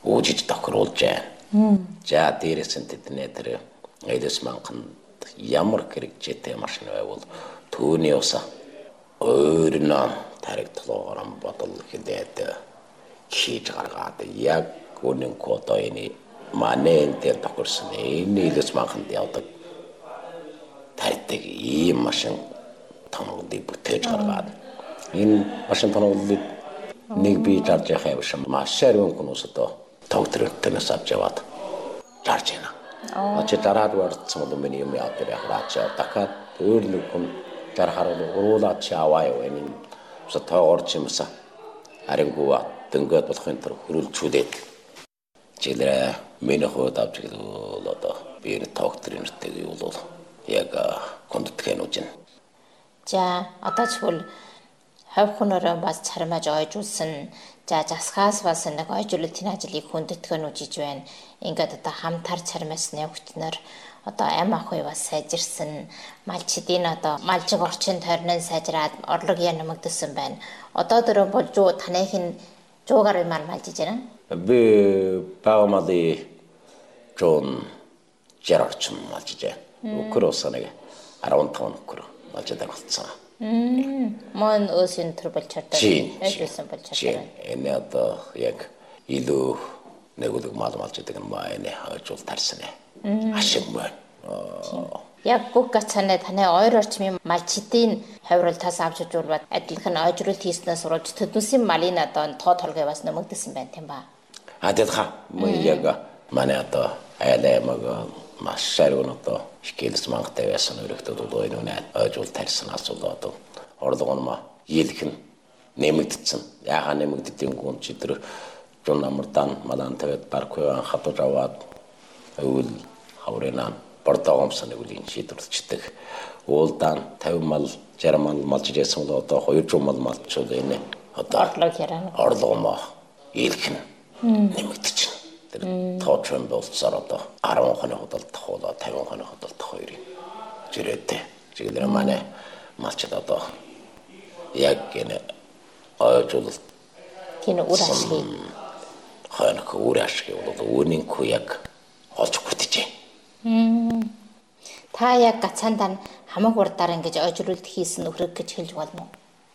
уужиж тохируулж байна. За дээрээс нь тэдний тэр эдэс манханд ямар хэрэгжээтэй машин байвал түүний уса өөрнөө таригдлуугаар бодол хилээд хийж гаргаад яг үнэн кодоо энэ манай энэ дээр тохирсон энэ эдэс манханд явдаг тарьдаг ийм машин тоноглыг бүтээж гаргаад энэ машин тоноглыг нэг бий жарж яхаа биш маш шарвын хүмүүс одоо тогтрэгтэнээс авч яваад жарж байна. Ачи дараад варцсан бол миний юм яа дээр яхаач дахиад өөр нэг хүн жарахаар уруулаач аваа юу энэ så тоогорч юмса арингуа дөнгөд болохын төр хөрүүлчүүлээд жилээ миний хувьд авч ивэл одоо би тогтрэнэртэй бол яг кондтгэн үжин. За одоо чигвэл хавь хүнээрээ бас царамаж ойжуулсан за засгаас бас нэг ойжуулалтын ажлыг хүндэтгэн үжиж байна. Ингээд одоо хамтар царамасны хүүхднэр одоо ам ахуй бас сайжирсан малчдын одоо малжиг орчин тойрноо сайжраад орлого янамагдсан байна. Одоо дөрөв болж таныхын жуугаар малжиж байна. Би багмали жон жарч малжиж байна. Укросанаг 15 укр малждаг болсон. Мөн өсин төр болж чаддаг. Ажуулсан болж чаддаг. Энэ одоо яг илүү нэгүлэг малждаг юм байна. Ажуул тарсан ээ. Ашиг байна. Яг бүх гацааны таны ойр орчмын малчдын хавралтаас авч ижуулбад адилхан ойжруулалт хийснээс сурвалж төднөсийн малын одоо тоо толгой бас нэмэгдсэн байна тийм ба. Адилхан яг манай одоо айлмаг маш шаргон одоо хикэлс мангтай байсан өрөختөд одоо энэ үнэ ойжуул тарьсан асуулаад орлого нь ийлхэн нэмэгдсэн. Яага нэмэгддэм гүн чи тэр жон намардан малан тавьд баркуян хатууж аваад өвөл хаврынаа бордоогомсон үлийн шийдвэрлэждэг. Уулдаан 50 мал 60 мал малжижсэн бол одоо 200 мал малчул энэ одоо орлого ийлхэн нэмэгдэж байна. Тэр тооцоон болцоор одоо 10 хоног худалдах болоо 50 хоног худалдах хоёрын жирээтэй. Чиглэр манай малчд одоо яг энэ ойжуулалт тийм үр ашиг хоног үр ашиг бол үүнийхүү яг олж хүртэж байна. Та яг гацаандаа хамаг урдаар ингэж ойжруулалт хийсэн нөхрөг гэж хэлж болно уу?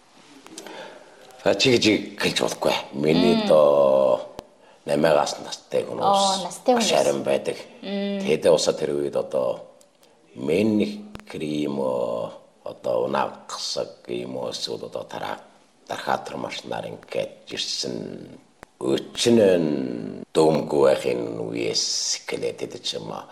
Чи гэж хэлж болохгүй. Миний доо 8-аас настай хүмүүс шаран байдаг. Тэгээд усаа тэр үед одоо миний крем одоо унаагсаг юм уу эсвэл одоо дархаатар машинаар ингээд ирсэн өчнөн дөмгөө байхын үеэс гэлээд ч юм аа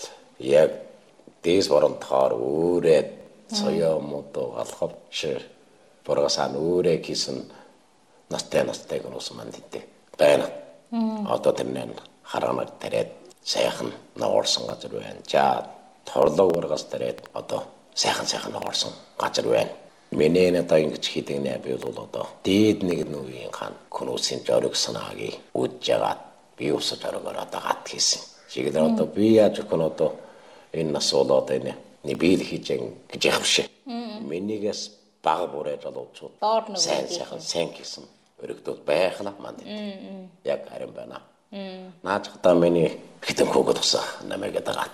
яг дэс воронтоор өөрөө соёо мото алхавч боргасан өөрөө хийсэн настай хүмүүс манд идэв. Байна. Одоо тэрнээ хараанаар тараад сайхан ногоорсон газар байна. За торлог ургаас тараад одоо сайхан ногоорсон газар байна. Миний одоо ингэж хийдэг нэ би бол одоо дээд нэг нүгийн хаан хүмүүсийн жориг санаагийг үджагаад би усаж орогоор одоо гат хийсэн. Чигээр одоо би яаж өгөн одоо энэ нас болоод энэ нибил хийж гэж явах шиг. Минийгээс бага бүрэж олоочод сайн хийсэн өргөдөд байхлаа манд. Яг харин байна. Наачдаа миний хитэн хөөгд тусаа намайг дагаад.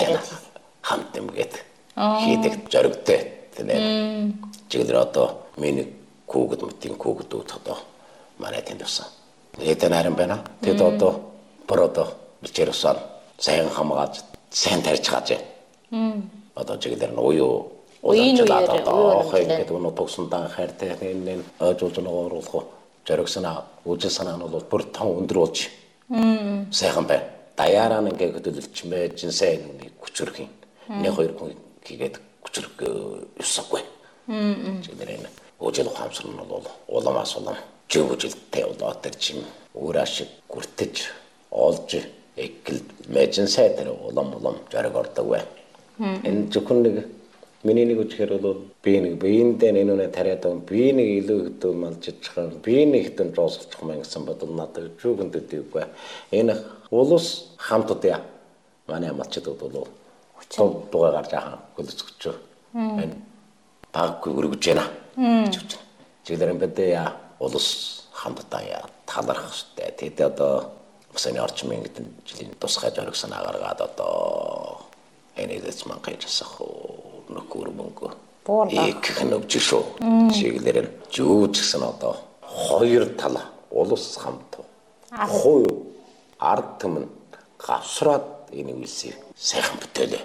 Хамт юмгээд хийдэг жоригтэй. Тэгээ чигээр одоо миний хөөгд мэтийн хөөгдүүд одоо манай тэнд тусаа. Тэгээд харин байна. Тэгэд одоо бороо бичээрсэн сайн хамгааж сайн тарьж гаж. Одоо чигээр нь уяжлаад одоо хойд өнө тогсондан хайртай энэ ойжуулж ногооруулах жориг санаа үжил санаа нь бол бүр том өндөр болж сайхан байна. Даяараа ингээ хөдөлөлчмээ жинсэн хүчрэх юм. Нэг хоёр хүн хийгээд хүчрэх ёсгүй. Чигээр энэ үжил ухаамсар нь бол уламаас улам жигүүжилтэй болоод тэр чим өөр ашиг гүртэж олж экэл мэжин сайтэр улам жориг ордог бай. Энэ зөвхөн нэг миний нэг үчгээр бол би нэг биендээ нэнүнэ тариад би нэг илүү хөдөө малжчихсан би нэг хэдэн жоосчих мэн гэсэн бодол надад зүгэн дэдэггүй. Энэ улус хамт удаа манай малчд бол дугаар гарч ахаа хөлцөж энэ баггүй өргөж байна гэж үзсэн. Чиглэр бэдэ улус хамт удаа талархах штэ. Тэд одоо Тэгсэний орчмын гэдэг жилийн тусгай зоригсон агаргаад одоо энэдэс маань гайжсах нөхөр мөнгө. Их хэнөвж шүү. Чиглэлээр жүүж гэсэн одоо хоёр тал улс хамт хуу ард түмэн гавсраад энэ үйлсийг сайхан бүтээлээ.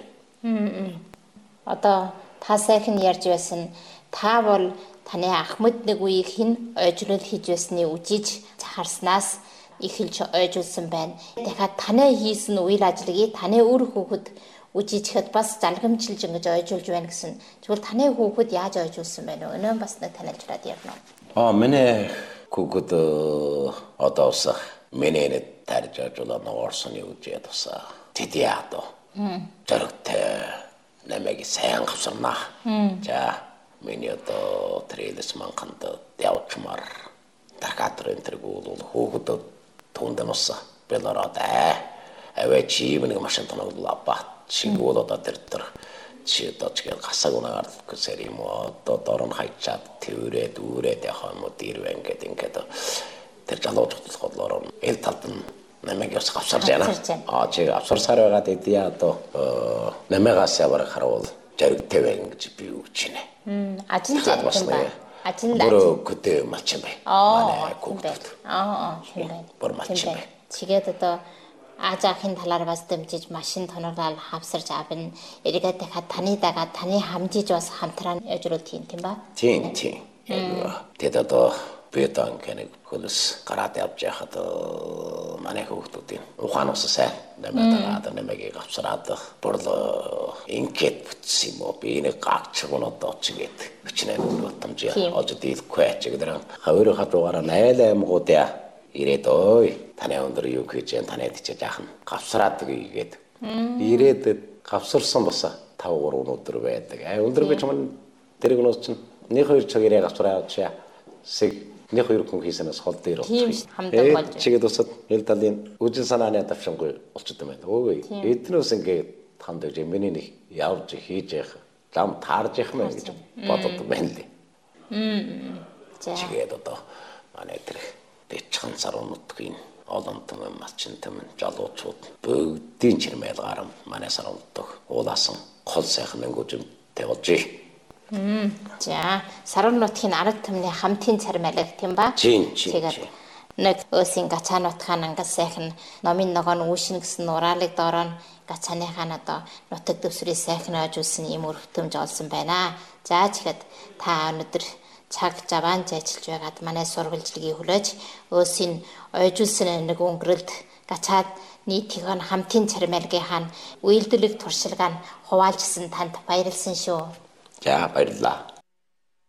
Одоо та сайхан ярьж байсан та бол таны Ахмад нэг үеийг хэн ойжрол хийж байсныг үжиж харснаас эхэлж ойжулсан байна. Дахиад таны хийсэн үйл ажиллагийг таны үр хүүхэд үжижхэд бас залгамжилж ингэж ойжулж байна гэсэн. Тэгвэл таны хүүхэд яаж ойжулсан байна вэ? Өнөө бас нэг танилцуулаад ярина уу? Миний хүүхэд одоо ус миний тарж ажуулаад орсны үжээд ус тэдээ одоо. Зэрэгтэй намайг сайн гавсарнаа. За миний одоо трейлс манханд явчмаар даргатрын тэргүүл хүүхэд тундан ус белород аваа чимэн машин тоноглоо бат чигүүл одоо тэр чи одоо чигээр гасаг унаагаар гэсэр юм одоо дорн хайчаад тэрээд үрээд яхаа мод ирвэн гэдэг ингээд тэр жалуучдад хотлоор эл талд нь намайг яс гавсарж яана. Чи авсарсаар байгаад идэ одоо намайгаас яваар харуул жаригтэй байна гэж би үгч нэ. Ажил юм байна. Ажил көдөө малчин бай. Манай хүүхэд. Тийм байна. Бүр малчин бай. Чигээд одоо Аажаахын талаар бас дэмжиж машин тоноглол хавсарч авна. Эргээд дахиад таны дагаад таны хамжиж бас хамтран яжруулт тийм ба? Тийм. Тэд одоо бетан කෙනෙක් хөлс гараад явж яхад манай хүүхдүүдийн ухаан ус сайн намайг намайг авсараад борлоо ингээд бүтсэн юм уу би нэг гагч гоноод чигээд өчнөө бодомж олж дийлэхгүй ч гэдэг хавар хатуугаар найлаймгуудаа ирээд ой таны өндөр юу хийж таны тийч жаахан гавсраад гээд ирээд гавсарсан баса 5-3 өнөдөр байдаг. Өндөр гэж юм тэр гнос чинь 1-2 цагаараа гавсраад чаа sig 1-2 хүн хийсэнээс хол дээр болчих. Чигээд усад эл талын үжин санааны давшингүй болчиход юм байна. Өөй эднээс ингээд хандаж миний нэг явж хийж явах зам таарж явах мэн гэж бодод байна лээ. Чигээд одоо манай тэр дэчхан сарын нутгийн олон түмэн малчин түмэн жалуучууд бүгдийн чирмэл гарам манай сарын нутаг уулаасан гол сайхан өнгөжмтэй болж За сарын нутгийн ард түмний хамтын цармайлаг тийм ба? Тэгээд нэг өсийн гачаан нутгаан ангас сайхан номын ногоон үүшин гэсэн нураалыг доороо гачааныхаа одоо нутаг дэвсрийг сайхан ойжулсан юм өрхтөмж олсон байна. За тэгэхэд та өнөөдөр цаг жаваан ажиллаж байгаад манай сурвалжлагыг хүлээж өөсийн ойжулсан нэг өнгөрөлд гачаад нийтийн хамтын цармайлгын үйлдвэрлэх туршилгааг хуваалжсан танд баярлсан шүү. За баярлалаа.